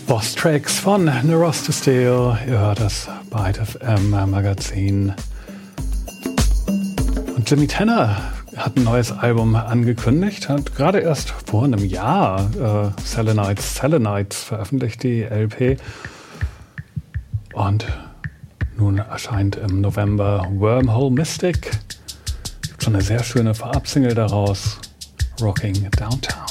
Boss Tracks von Neuroster Steel. Ihr hört das bei FM Magazin. Und Jimmy Tenor hat ein neues Album angekündigt, hat gerade erst vor einem Jahr Selenites veröffentlicht, die LP. Und nun erscheint im November Wormhole Mystic. Gibt schon eine sehr schöne Vorabsingle daraus, Rocking Downtown.